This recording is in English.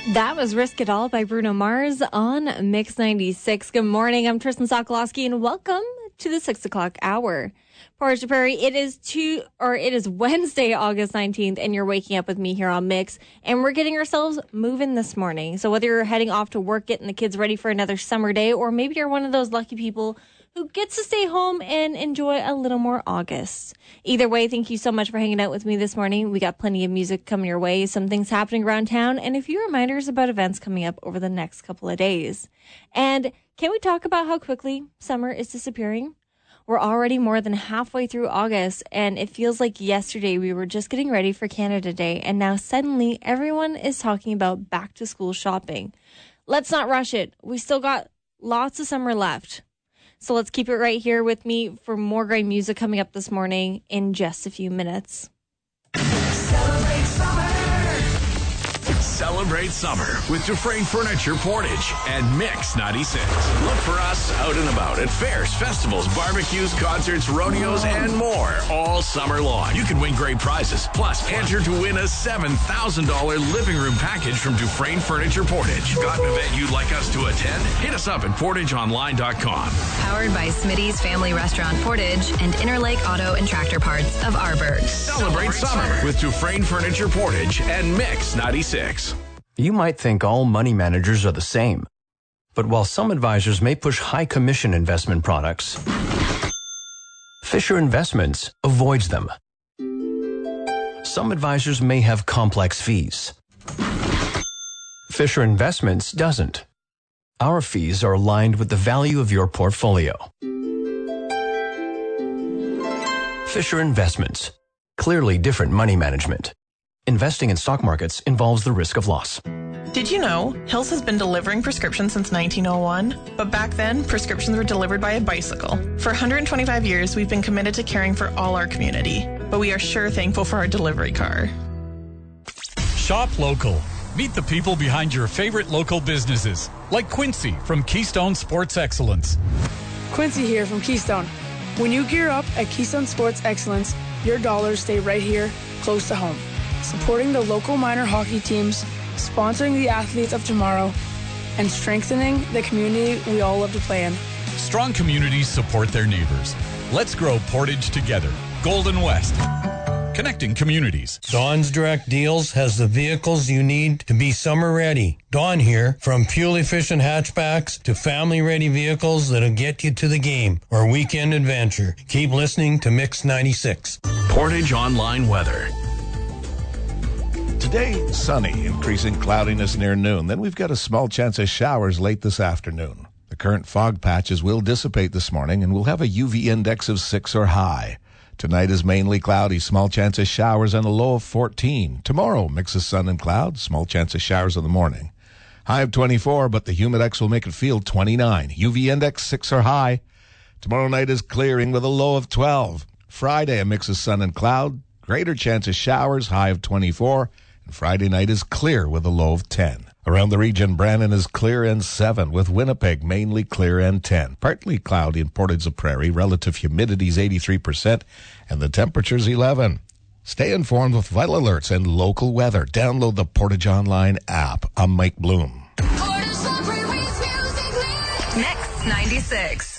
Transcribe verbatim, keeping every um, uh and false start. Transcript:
That was Risk It All by Bruno Mars on Mix ninety-six. Good morning. I'm Tristan Sokolowski, and welcome to the six o'clock hour. Portage Prairie, it is two, or it is Wednesday, August nineteenth, and you're waking up with me here on Mix, and we're getting ourselves moving this morning. So whether you're heading off to work, getting the kids ready for another summer day, or maybe you're one of those lucky people who gets to stay home and enjoy a little more August. Either way, thank you so much for hanging out with me this morning. We got plenty of music coming your way, some things happening around town, and a few reminders about events coming up over the next couple of days. And can we talk about how quickly summer is disappearing? We're already more than halfway through August, and it feels like yesterday we were just getting ready for Canada Day, and now suddenly everyone is talking about back-to-school shopping. Let's not rush it. We still got lots of summer left. So let's keep it right here with me for more great music coming up this morning in just a few minutes. Celebrate summer. Celebrate summer with Dufresne Furniture Portage and Mix ninety-six. Look for us out and about at fairs, festivals, barbecues, concerts, rodeos, and more all summer long. You can win great prizes. Plus, enter to win a seven thousand dollars living room package from Dufresne Furniture Portage. Got an event you'd like us to attend? Hit us up at portage online dot com. Powered by Smitty's Family Restaurant Portage and Interlake Auto and Tractor Parts of Arborg. Celebrate summer with Dufresne Furniture Portage and Mix ninety-six. You might think all money managers are the same. But while some advisors may push high commission investment products, Fisher Investments avoids them. Some advisors may have complex fees. Fisher Investments doesn't. Our fees are aligned with the value of your portfolio. Fisher Investments. Clearly different money management. Investing in stock markets involves the risk of loss. Did you know Hills has been delivering prescriptions since nineteen oh one? But back then, prescriptions were delivered by a bicycle. For one hundred twenty-five years, we've been committed to caring for all our community. But we are sure thankful for our delivery car. Shop local. Meet the people behind your favorite local businesses, like Quincy from Keystone Sports Excellence. Quincy here from Keystone. When you gear up at Keystone Sports Excellence, your dollars stay right here, close to home. Supporting the local minor hockey teams, sponsoring the athletes of tomorrow, and strengthening the community we all love to play in. Strong communities support their neighbors. Let's grow Portage together. Golden West. Connecting communities. Dawn's Direct Deals has the vehicles you need to be summer ready. Dawn here, from fuel-efficient hatchbacks to family-ready vehicles that'll get you to the game or weekend adventure. Keep listening to Mix ninety-six. Portage Online Weather. Today, sunny, increasing cloudiness near noon. Then we've got a small chance of showers late this afternoon. The current fog patches will dissipate this morning, and we'll have a U V index of six or high. Tonight is mainly cloudy, small chance of showers, and a low of fourteen. Tomorrow, mix of sun and cloud, small chance of showers in the morning. High of twenty-four, but the humidex will make it feel twenty-nine. U V index six or high. Tomorrow night is clearing with a low of twelve. Friday, a mix of sun and cloud, greater chance of showers, high of twenty-four. Friday night is clear with a low of ten. Around the region, Brandon is clear and seven, with Winnipeg mainly clear and ten. Partly cloudy in Portage la Prairie, relative humidity is eighty-three percent, and the temperature's eleven. Stay informed with vital alerts and local weather. Download the Portage Online app. I'm Mike Bloom. Mix ninety-six.